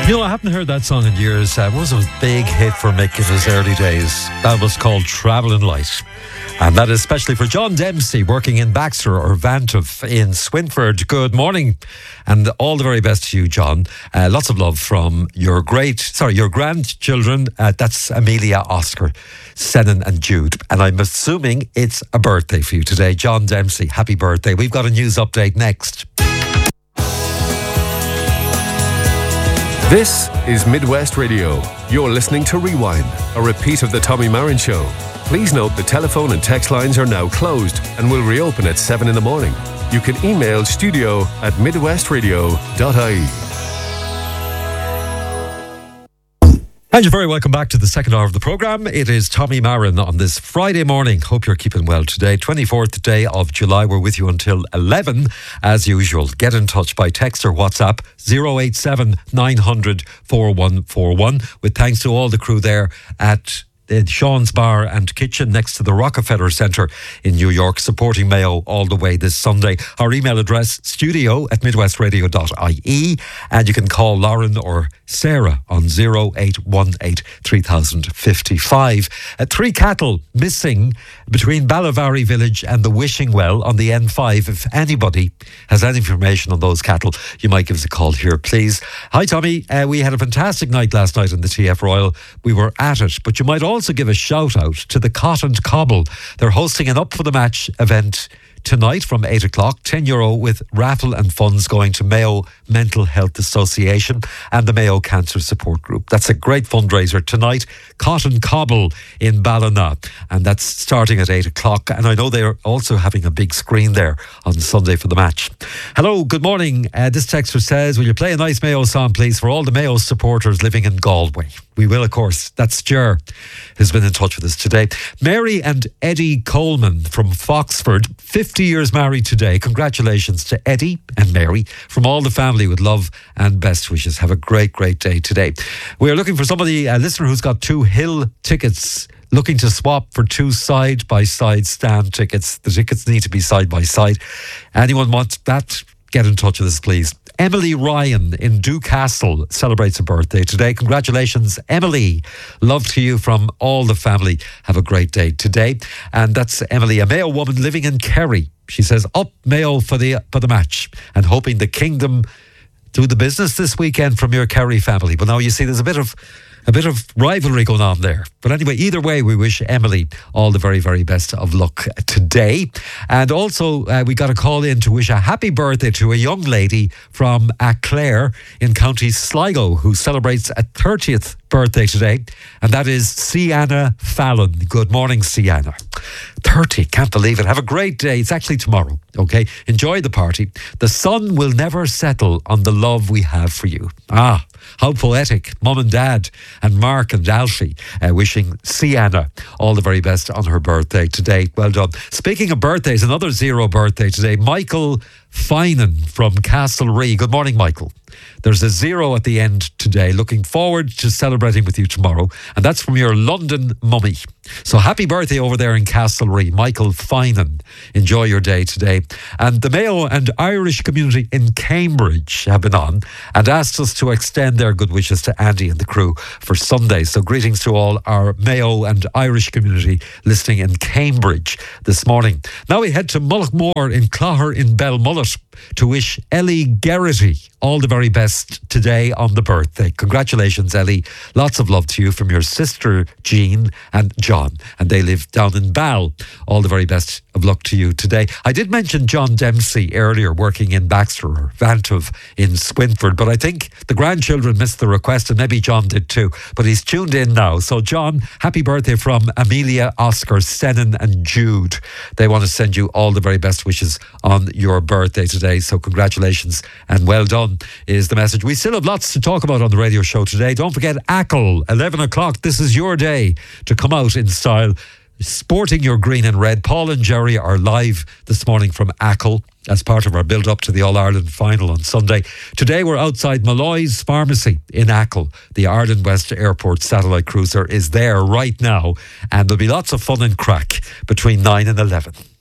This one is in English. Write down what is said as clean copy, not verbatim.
You know, I haven't heard that song in years. It was a big hit for Mick in his early days. That was called Travelling Light. And that is especially for John Dempsey, working in Baxter or Vantive in Swinford. Good morning. And all the very best to you, John. Lots of love from your grandchildren. That's Amelia, Oscar, Senan and Jude. And I'm assuming it's a birthday for you today. John Dempsey, happy birthday. We've got a news update next. This is Midwest Radio. You're listening to Rewind, a repeat of the Tommy Marin Show. Please note the telephone and text lines are now closed and will reopen at 7 in the morning. You can email studio@midwestradio.ie. And you're very welcome back to the second hour of the programme. It is Tommy Marin on this Friday morning. Hope you're keeping well today. 24th day of July. We're with you until 11 as usual. Get in touch by text or WhatsApp 087 900 4141. With thanks to all the crew there at Sean's Bar and Kitchen next to the Rockefeller Centre in New York, supporting Mayo all the way this Sunday. Our email address, studio@midwestradio.ie, and you can call Lauren or Sarah on 0818 3055. 3 cattle missing between Ballavary Village and the Wishing Well on the N5. If anybody has any information on those cattle, you might give us a call here, please. Hi, Tommy. We had a fantastic night last night in the TF Royal. We were at it, but you might also give a shout out to the Cot and Cobble. They're hosting an Up for the Match event tonight from 8 o'clock, €10 with raffle and funds going to Mayo Mental Health Association and the Mayo Cancer Support Group. That's a great fundraiser tonight. Cot and Cobble in Ballina, and that's starting at 8 o'clock. And I know they're also having a big screen there on Sunday for the match. Hello, good morning. This texter says, will you play a nice Mayo song, please, for all the Mayo supporters living in Galway? We will, of course. That's Ger, who's been in touch with us today. Mary and Eddie Coleman from Foxford, 50 years married today. Congratulations to Eddie and Mary from all the family with love and best wishes. Have a great, great day today. We are looking for somebody, a listener who's got 2 Hill tickets, looking to swap for 2 side-by-side stand tickets. The tickets need to be side-by-side. Anyone wants that? Get in touch with us, please. Emily Ryan in Dewcastle celebrates a birthday today. Congratulations, Emily. Love to you from all the family. Have a great day today. And that's Emily, a Mayo woman living in Kerry. She says, up Mayo for the match, and hoping the Kingdom do the business this weekend from your Kerry family. But now you see there's a bit of rivalry going on there. But anyway, either way, we wish Emily all the very, very best of luck today. And also, we got a call in to wish a happy birthday to a young lady from Aclair in County Sligo who celebrates a 30th birthday today, and that is Sienna Fallon. Good morning, Sienna. 30, can't believe it. Have a great day. It's actually tomorrow, okay? Enjoy the party. The sun will never settle on the love we have for you. Ah, how poetic. Mum and Dad and Mark and Alfie wishing Sienna all the very best on her birthday today. Well done. Speaking of birthdays, another 0 birthday today. Michael Finan from Castlerea. Good morning, Michael. There's a 0 at the end today. Looking forward to celebrating with you tomorrow. And that's from your London mummy. So happy birthday over there in Castlerea, Michael Finan. Enjoy your day today. And the Mayo and Irish community in Cambridge have been on and asked us to extend their good wishes to Andy and the crew for Sunday. So greetings to all our Mayo and Irish community listening in Cambridge this morning. Now we head to Mullaghmore in Clogher in Belmullet to wish Ellie Geraghty all the very best today on the birthday. Congratulations, Ellie. Lots of love to you from your sister Jean and John, and they live down in Bal. All the very best of luck to you today. I did mention John Dempsey earlier, working in Baxter or Vantive in Swinford, but I think the grandchildren missed the request, and maybe John did too, but he's tuned in now. So John, happy birthday from Amelia, Oscar, Senan and Jude. They want to send you all the very best wishes on your birthday today, so congratulations and well done is the message. We still have lots to talk about on the radio show today. Don't forget Achill, 11 o'clock. This is your day to come out in style, sporting your green and red. Paul and Jerry are live this morning from Achill as part of our build-up to the All-Ireland final on Sunday. Today we're outside Malloy's Pharmacy in Achill. The Ireland West Airport satellite cruiser is there right now, and there'll be lots of fun and crack between 9 and 11.